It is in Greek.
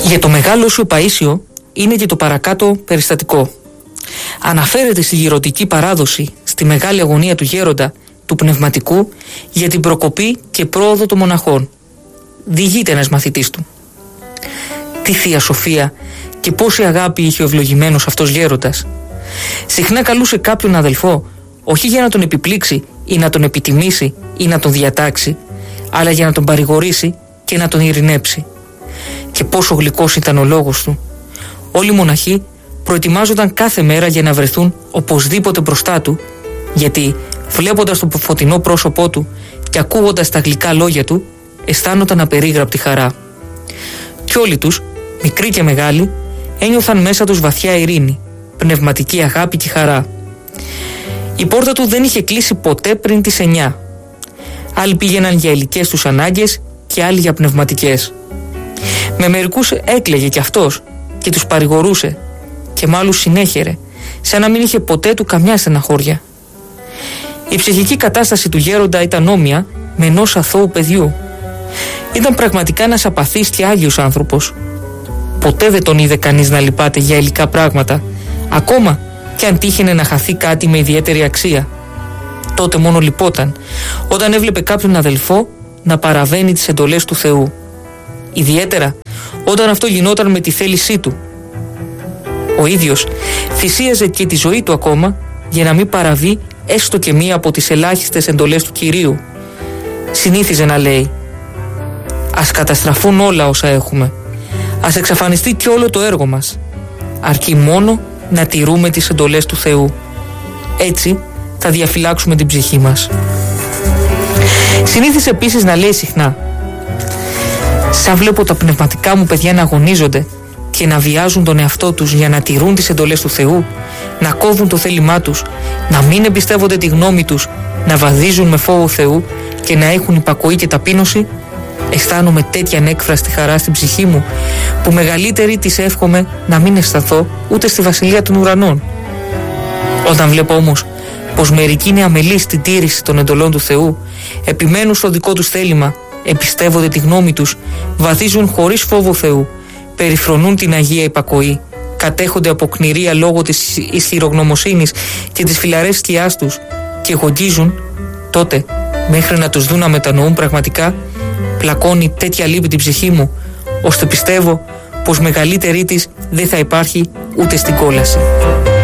Για το μεγάλο Όσιο Παΐσιο είναι και το παρακάτω περιστατικό. Αναφέρεται στη γηρωτική παράδοση, στη μεγάλη αγωνία του γέροντα, του πνευματικού, για την προκοπή και πρόοδο των μοναχών. Διηγείται ένας μαθητής του. Τι θεία σοφία και πόση αγάπη είχε ο ευλογημένος αυτός γέροντας. Συχνά καλούσε κάποιον αδελφό, όχι για να τον επιπλήξει ή να τον επιτιμήσει ή να τον διατάξει, αλλά για να τον παρηγορήσει και να τον ειρηνέψει. Και πόσο γλυκός ήταν ο λόγος του. Όλοι οι μοναχοί προετοιμάζονταν κάθε μέρα για να βρεθούν οπωσδήποτε μπροστά του, γιατί βλέποντας το φωτεινό πρόσωπό του και ακούγοντας τα γλυκά λόγια του, αισθάνονταν απερίγραπτη χαρά. Κι όλοι τους, μικροί και μεγάλοι, ένιωθαν μέσα τους βαθιά ειρήνη, πνευματική αγάπη και χαρά. Η πόρτα του δεν είχε κλείσει ποτέ πριν τις 9. Άλλοι πήγαιναν για υλικές τους ανάγκες και άλλοι για πνευματικές. Με μερικούς έκλαιγε κι αυτός και τους παρηγορούσε, και με άλλους συνέχερε, σαν να μην είχε ποτέ του καμιά στεναχώρια. Η ψυχική κατάσταση του γέροντα ήταν όμοια με ενός αθώου παιδιού. Ήταν πραγματικά ένας απαθής και άγιος άνθρωπος. Ποτέ δεν τον είδε κανείς να λυπάται για υλικά πράγματα, ακόμα και αν τύχαινε να χαθεί κάτι με ιδιαίτερη αξία. Τότε μόνο λυπόταν όταν έβλεπε κάποιον αδελφό να παραβαίνει τις εντολές του Θεού. Ιδιαίτερα όταν αυτό γινόταν με τη θέλησή του. Ο ίδιος θυσίαζε και τη ζωή του ακόμα για να μην παραβεί έστω και μία από τις ελάχιστες εντολές του Κυρίου. Συνήθιζε να λέει: «Ας καταστραφούν όλα όσα έχουμε, ας εξαφανιστεί και όλο το έργο μας, αρκεί μόνο να τηρούμε τις εντολές του Θεού. Έτσι θα διαφυλάξουμε την ψυχή μας». Συνήθιζε επίσης να λέει συχνά: «Σαν βλέπω τα πνευματικά μου παιδιά να αγωνίζονται και να βιάζουν τον εαυτό τους για να τηρούν τις εντολές του Θεού, να κόβουν το θέλημά τους, να μην εμπιστεύονται τη γνώμη τους, να βαδίζουν με φόβο Θεού και να έχουν υπακοή και ταπείνωση, αισθάνομαι τέτοια ανέκφραστη χαρά στην ψυχή μου, που μεγαλύτερη της εύχομαι να μην αισθανθώ ούτε στη βασιλεία των ουρανών. Όταν βλέπω όμως πως μερικοί είναι αμελείς στην τήρηση των εντολών του Θεού, επιμένουν στο δικό τους θέλημα, εμπιστεύονται τη γνώμη τους, βαδίζουν χωρίς φόβο Θεού, περιφρονούν την Αγία Υπακοή, κατέχονται από κνηρία λόγω της ισχυρογνωμοσύνης και της φυλαρές σκιάς τους και γογγίζουν, τότε μέχρι να τους δουν να μετανοούν πραγματικά, πλακώνει τέτοια λύπη την ψυχή μου, ώστε πιστεύω πως μεγαλύτερη της δεν θα υπάρχει ούτε στην κόλαση».